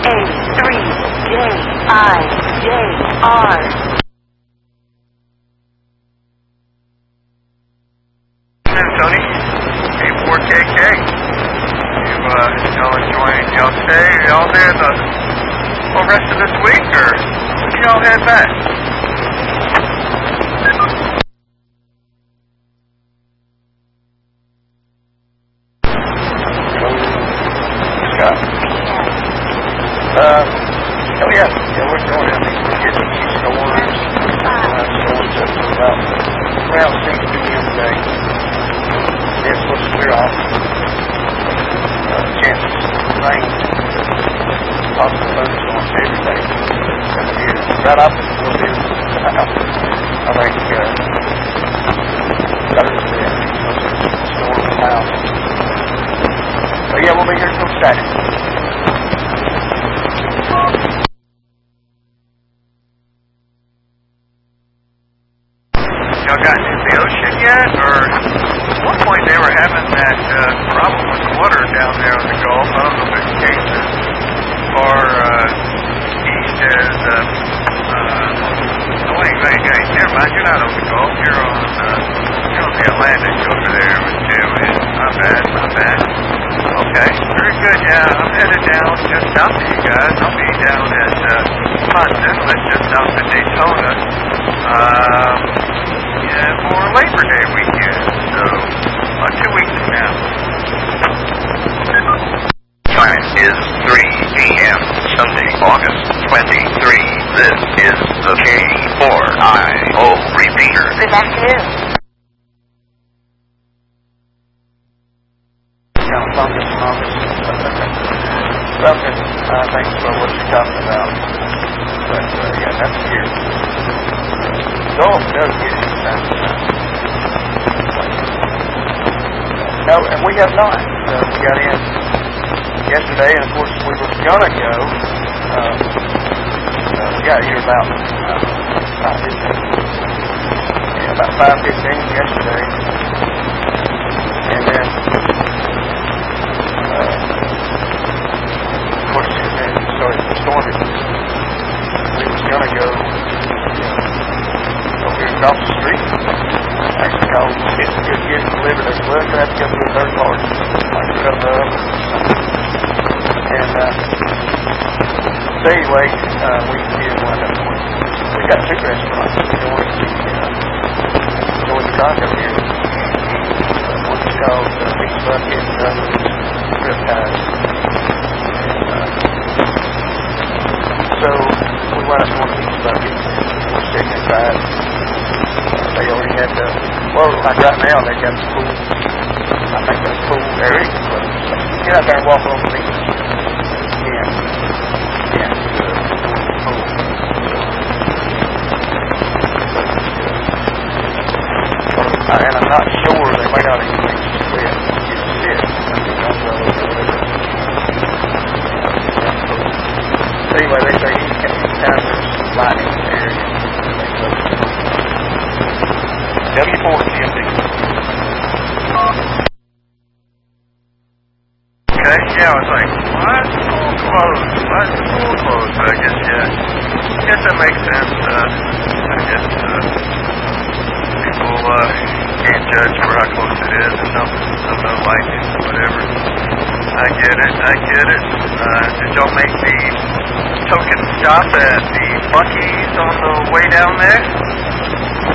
A3JIJR. Tony, A4KK. Y'all enjoying, y'all stay, y'all there the whole rest of this week, or when y'all head back? Scott? Oh yeah, we're going. I think we're getting these storms. Storms up to about around 6 p.m. today. It's supposed to clear off. Chances of rain, possible thunderstorms every day. Right up a little bit. I think Thursday, storm now. So yeah, we'll be here till Saturday. Y'all got into the ocean yet, or at one point they were having that problem with the water down there on the Gulf. I don't know if it's the case as far east as never mind, you're not on the Gulf, you're on the Atlantic over there with Tailwind. Not bad. Okay, very good. Yeah, I'm headed down just south of you guys. I'll be down at Ponce Inlet, just south of Daytona. For Labor Day weekend, so about 2 weeks from now. Time is 3 p.m. Sunday, August 23. This is the K4IO repeater. Good afternoon. Kind of focus on this. Something, I think, for what you're talking about. But, yeah, that's here. Gulf does get it from time to time. No, and we have not. We got in yesterday, and of course we were gonna go. We got here about 5:15 yesterday, and then of course it started storming. We was gonna go over here across the street. Actually called It's Good Getting Delivered. There's blood traffic up to the third party. Like cut up. And so anyway, we did wind up going. We got 2 restaurants. We're going to Chicago here. One's called Beach Bucket and the other is Riptide. So we wound up going to Beach Bucket. We're sitting inside. They already had like right now they got the pool. I think the pool area. But get out there and walk on the beach. Yeah. Pool. And I'm not sure they may not even make you sit. Anyway, they say anytime there's lighting in the area, W4 GMD. Okay, yeah, I was like, why is the pool closed? I guess, yeah. I guess that makes sense. I guess people can't judge for how close it is or something. Some don't like it, whatever. I get it. Did y'all make the token stop at the Buc-ee's on the way down there?